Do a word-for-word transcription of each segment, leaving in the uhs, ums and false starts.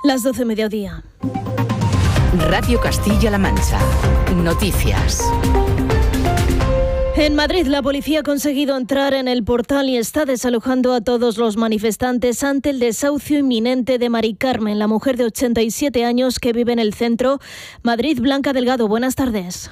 Las doce mediodía. Radio Castilla-La Mancha. Noticias. En Madrid, la policía ha conseguido entrar en el Portal y está desalojando a todos los manifestantes ante el desahucio inminente de Mari Carmen, la mujer de ochenta y siete años que vive en el centro. Madrid, Blanca Delgado, buenas tardes.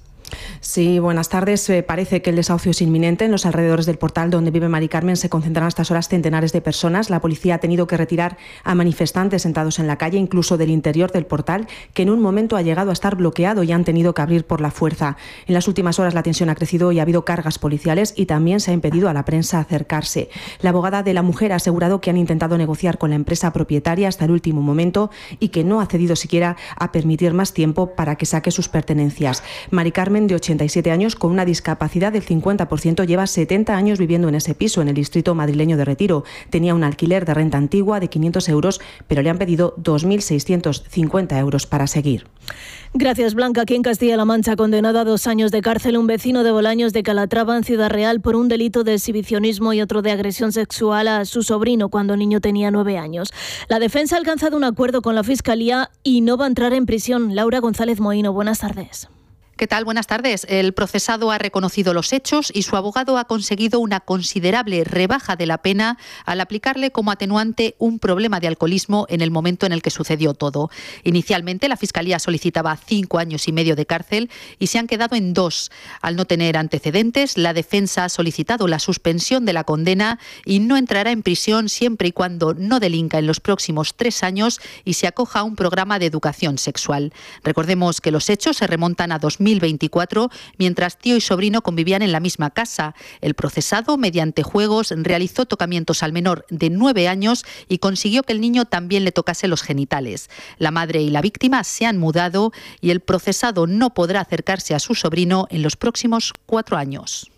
Sí, buenas tardes. Eh, parece que el desahucio es inminente. En los alrededores del Portal donde vive Mari Carmen se concentran a estas horas centenares de personas. La policía ha tenido que retirar a manifestantes sentados en la calle, incluso del interior del Portal, que en un momento ha llegado a estar bloqueado y han tenido que abrir por la fuerza. En las últimas horas la tensión ha crecido y ha habido cargas policiales y también se ha impedido a la prensa acercarse. La abogada de la mujer ha asegurado que han intentado negociar con la empresa propietaria hasta el último momento y que no ha cedido siquiera a permitir más tiempo para que saque sus pertenencias. Mari Carmen, de ochenta y siete años, con una discapacidad del cincuenta por ciento, lleva setenta años viviendo en ese piso en el distrito madrileño de Retiro. Tenía un alquiler de renta antigua de quinientos euros, pero le han pedido dos mil seiscientos cincuenta euros para seguir. Gracias, Blanca. Aquí en Castilla-La Mancha, condenado a dos años de cárcel un vecino de Bolaños de Calatrava, en Ciudad Real, por un delito de exhibicionismo y otro de agresión sexual a su sobrino cuando el niño tenía nueve años. La defensa ha alcanzado un acuerdo con la Fiscalía y no va a entrar en prisión. Laura González Moino, buenas tardes. ¿Qué tal? Buenas tardes. El procesado ha reconocido los hechos y su abogado ha conseguido una considerable rebaja de la pena al aplicarle como atenuante un problema de alcoholismo en el momento en el que sucedió todo. Inicialmente, la Fiscalía solicitaba cinco años y medio de cárcel y se han quedado en dos. Al no tener antecedentes, la defensa ha solicitado la suspensión de la condena y no entrará en prisión siempre y cuando no delinca en los próximos tres años y se acoja a un programa de educación sexual. Recordemos que los hechos se remontan a dos mil veinticuatro, mientras tío y sobrino convivían en la misma casa. El procesado, mediante juegos, realizó tocamientos al menor de nueve años y consiguió que el niño también le tocase los genitales. La madre y la víctima se han mudado y el procesado no podrá acercarse a su sobrino en los próximos cuatro años.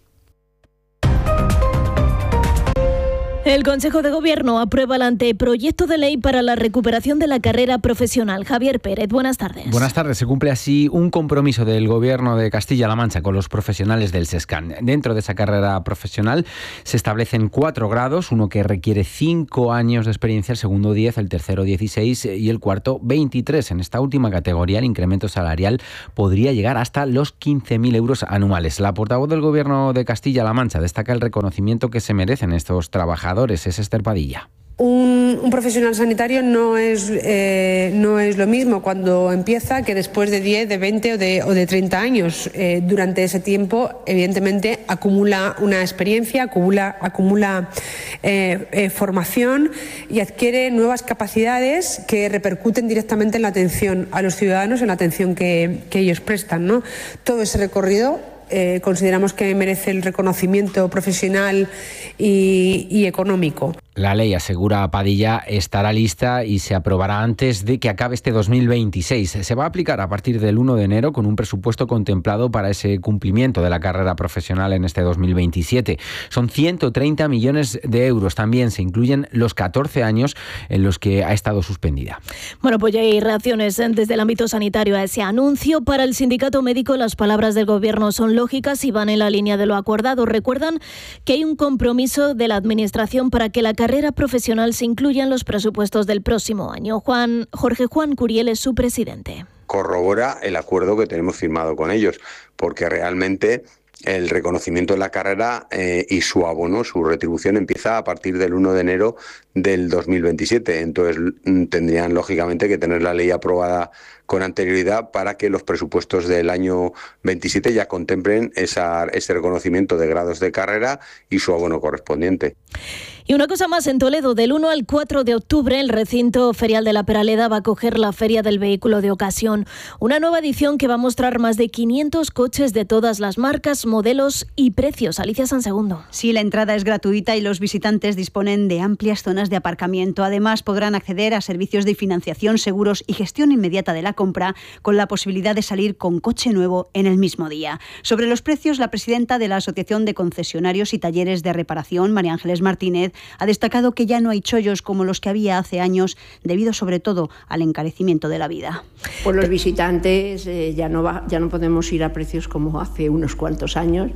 El Consejo de Gobierno aprueba el anteproyecto de ley para la recuperación de la carrera profesional. Javier Pérez, buenas tardes. Buenas tardes. Se cumple así un compromiso del Gobierno de Castilla-La Mancha con los profesionales del SESCAN. Dentro de esa carrera profesional se establecen cuatro grados, uno que requiere cinco años de experiencia, el segundo diez, el tercero dieciséis y el cuarto veintitrés. En esta última categoría el incremento salarial podría llegar hasta los quince mil euros anuales. La portavoz del Gobierno de Castilla-La Mancha destaca el reconocimiento que se merecen estos trabajadores. Es Esther Padilla. Un, un profesional sanitario no es, eh, no es lo mismo cuando empieza que después de diez, de veinte o de, o de treinta años. Eh, durante ese tiempo, evidentemente, acumula una experiencia, acumula, acumula eh, eh, formación y adquiere nuevas capacidades que repercuten directamente en la atención a los ciudadanos, en la atención que, que ellos prestan, ¿no? Todo ese recorrido Eh, consideramos que merece el reconocimiento profesional y, y económico. La ley, asegura Padilla, estará lista y se aprobará antes de que acabe este dos mil veintiséis. Se va a aplicar a partir del uno de enero con un presupuesto contemplado para ese cumplimiento de la carrera profesional en este dos mil veintisiete. Son ciento treinta millones de euros. También se incluyen los catorce años en los que ha estado suspendida. Bueno, pues ya hay reacciones desde el ámbito sanitario a ese anuncio. Para el sindicato médico, las palabras del Gobierno son lógicas y van en la línea de lo acordado. Recuerdan que hay un compromiso de la Administración para que la carrera profesional se incluya en los presupuestos del próximo año. Juan Jorge Juan Curiel es su presidente. Corrobora el acuerdo que tenemos firmado con ellos, porque realmente el reconocimiento de la carrera eh, y su abono, su retribución, empieza a partir del uno de enero del dos mil veintisiete. Entonces tendrían lógicamente que tener la ley aprobada con anterioridad para que los presupuestos del año veintisiete ya contemplen esa, ese reconocimiento de grados de carrera y su abono correspondiente. Y una cosa más, en Toledo, del uno al cuatro de octubre, el recinto ferial de la Peraleda va a acoger la Feria del Vehículo de Ocasión, una nueva edición que va a mostrar más de quinientos coches de todas las marcas, modelos y precios. Alicia Sansegundo. Sí, la entrada es gratuita y los visitantes disponen de amplias zonas de aparcamiento. Además, podrán acceder a servicios de financiación, seguros y gestión inmediata de la compra, con la posibilidad de salir con coche nuevo en el mismo día. Sobre los precios, la presidenta de la Asociación de Concesionarios y Talleres de Reparación, María Ángeles Martínez, ha destacado que ya no hay chollos como los que había hace años, debido sobre todo al encarecimiento de la vida. Pues los visitantes eh, ya no va, ya no podemos ir a precios como hace unos cuantos años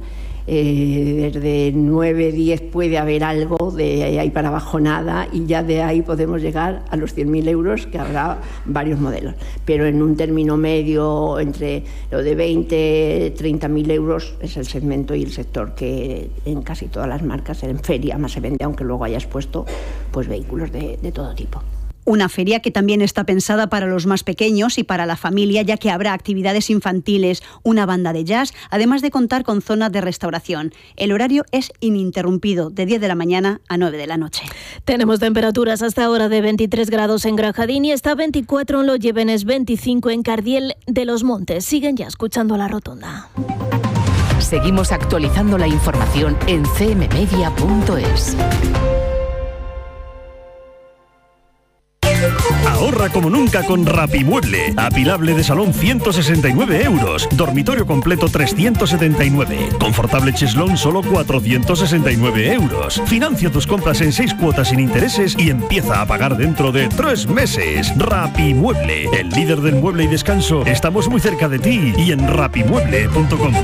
Eh, desde nueve, diez puede haber algo, de ahí para abajo nada, y ya de ahí podemos llegar a los cien mil euros, que habrá varios modelos. Pero en un término medio, entre lo de veinte, treinta mil euros, es el segmento y el sector que en casi todas las marcas, en feria más se vende, aunque luego hayas puesto pues, vehículos de, de todo tipo. Una feria que también está pensada para los más pequeños y para la familia, ya que habrá actividades infantiles, una banda de jazz, además de contar con zonas de restauración. El horario es ininterrumpido, de diez de la mañana a nueve de la noche. Tenemos temperaturas hasta ahora de veintitrés grados en Grajadín y hasta veinticuatro en Los Llévenes, veinticinco en Cardiel de los Montes. Siguen ya escuchando La Rotonda. Seguimos actualizando la información en c m media punto es. Ahorra como nunca con Rapimueble. Apilable de salón ciento sesenta y nueve euros. Dormitorio completo trescientos setenta y nueve. Confortable cheslón solo cuatrocientos sesenta y nueve euros. Financia tus compras en seis cuotas sin intereses y empieza a pagar dentro de tres meses. Rapimueble, el líder del mueble y descanso. Estamos muy cerca de ti y en rapimueble punto com.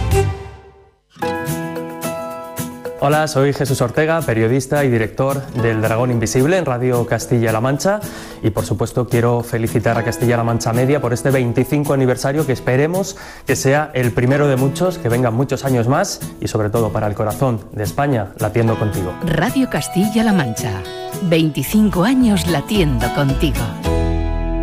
Hola, soy Jesús Ortega, periodista y director del Dragón Invisible en Radio Castilla-La Mancha, y por supuesto quiero felicitar a Castilla-La Mancha Media por este veinticinco aniversario, que esperemos que sea el primero de muchos, que vengan muchos años más y sobre todo para el corazón de España, latiendo contigo. Radio Castilla-La Mancha, veinticinco años latiendo contigo.